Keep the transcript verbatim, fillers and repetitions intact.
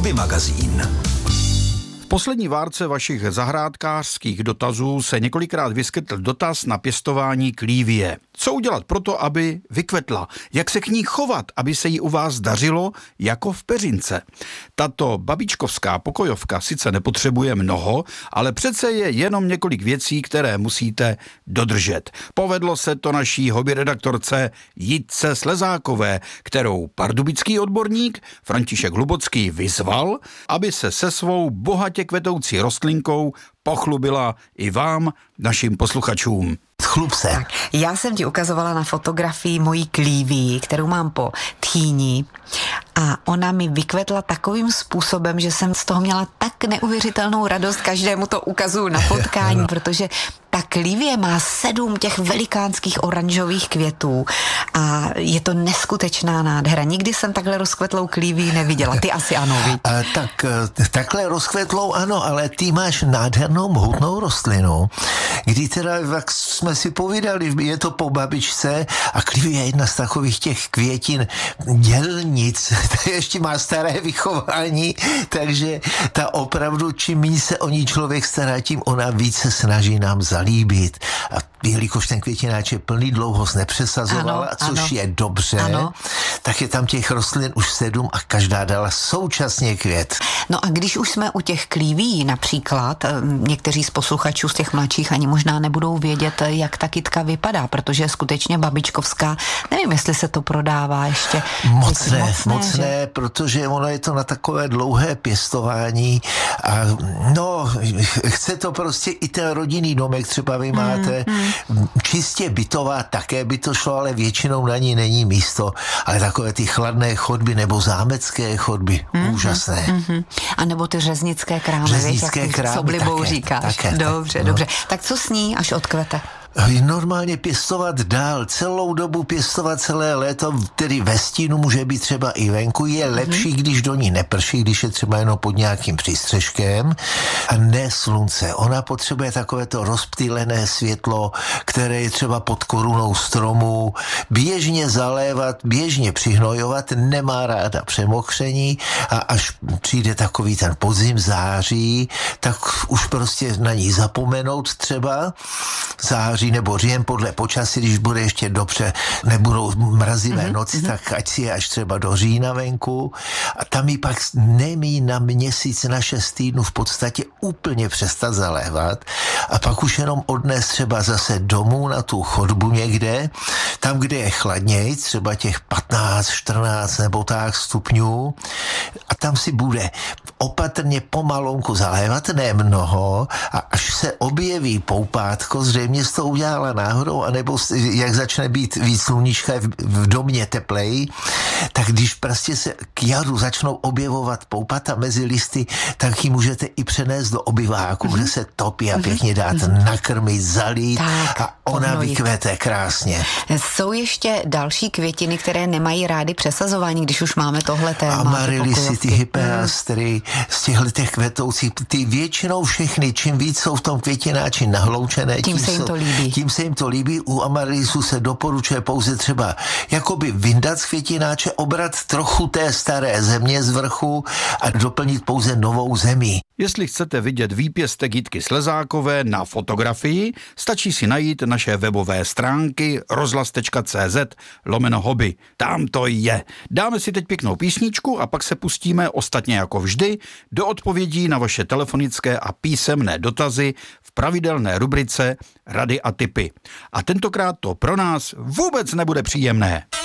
Hobby magazín. V poslední várce vašich zahrádkářských dotazů se několikrát vyskytl dotaz na pěstování klívie. Co udělat proto, aby vykvetla? Jak se k ní chovat, aby se jí u vás dařilo jako v peřince? Tato babičkovská pokojovka sice nepotřebuje mnoho, ale přece je jenom několik věcí, které musíte dodržet. Povedlo se to naší hobby redaktorce Jitce Slezákové, kterou pardubický odborník František Hlubocký vyzval, aby se se svou bohatě kvetoucí rostlinkou pochlubila i vám, našim posluchačům. Chlup se. Tak, já jsem ti ukazovala na fotografii mojí klívii, kterou mám po tchýni, a ona mi vykvetla takovým způsobem, že jsem z toho měla tak neuvěřitelnou radost, každému to ukazuju na potkání, no. Protože ta klívie má sedm těch velikánských oranžových květů a je to neskutečná nádhera. Nikdy jsem takhle rozkvetlou klívii neviděla. Ty asi ano, víš? A, tak takhle rozkvetlou ano, ale ty máš nádhernou mohutnou rostlinu, kdy teda, jak jsme si povídali, je to po babičce a klívie je jedna z takových těch květin dělnic, to ještě má staré vychování, takže ta opravdu, čím méně se o ní člověk stará, tím ona více snaží nám zalíbit. A jelikož ten květináč je plný, dlouho nepřesazovala, ano, což ano. je dobře, ano. tak je tam těch rostlin už sedm a každá dala současně květ. No a když už jsme u těch klíví například, někteří z posluchačů z těch mladších ani možná nebudou vědět, jak ta kytka vypadá, protože je skutečně babičkovská. Nevím, jestli se to prodává ještě. Moc ne, moc ne, moc ne, protože ono je to na takové dlouhé pěstování a no, chce to prostě i ten rodinný domek, třeba vy máte mm, mm. čistě bytová, také by to šlo, ale většinou na ní není místo, ale takové ty chladné chodby nebo zámecké chodby, mm, úžasné. Mm, a nebo ty řeznické krámy, řeznické víš, jak krámy, s oblibou také, říkáš. Také, dobře, tak, dobře. No. Tak co s ní, až odkvete? Normálně pěstovat dál, celou dobu pěstovat celé léto, tedy ve stínu, může být třeba i venku, je lepší, mm. když do ní neprší, když je třeba jenom pod nějakým přístřeškem a ne slunce. Ona potřebuje takové to rozptýlené světlo, které je třeba pod korunou stromu, běžně zalévat, běžně přihnojovat, nemá ráda přemokření a až přijde takový ten podzim, září, tak už prostě na ní zapomenout třeba, září nebo říjen podle počasí, když bude ještě dobře, nebudou mrazivé mm-hmm. noci, tak ať si je až třeba do října venku a tam ji pak nemí na měsíc, na šest týdnů v podstatě úplně přestat zalévat a pak už jenom odnes třeba zase domů na tu chodbu někde, tam, kde je chladněji, třeba těch patnáct, čtrnáct nebo tak stupňů a tam si bude opatrně pomalonku zalévat, ne mnoho a až se objeví poupátko, zřejmě s tou udělala náhodou, anebo jak začne být víc sluníčka v domě teplej, tak když prostě se k jaru začnou objevovat poupata mezi listy, tak ji můžete i přenést do obyváku, mm-hmm. kde se topí a pěkně dát mm-hmm. nakrmit, zalít tak, a ona podnojit. Vykvete krásně. Jsou ještě další květiny, které nemají rády přesazování, když už máme tohle téma? Amaryllisy, ty hypeastry, z těchto těch kvetoucích, ty většinou všechny, čím víc jsou v tom květináči nahloučené, tím, tím se jim jsou, to líbí. Tím se jim to líbí. U amaryllisů se doporučuje pouze třeba jakoby vyndat z květináče, obrat trochu té staré země z vrchu a doplnit pouze novou zemí. Jestli chcete vidět výpěstek Jitky Slezákové na fotografii, stačí si najít naše webové stránky rozhlas tečka cé zet lomeno hobby. Tam to je. Dáme si teď pěknou písničku a pak se pustíme ostatně jako vždy do odpovědí na vaše telefonické a písemné dotazy v pravidelné rubrice Rady a tipy. A tentokrát to pro nás vůbec nebude příjemné.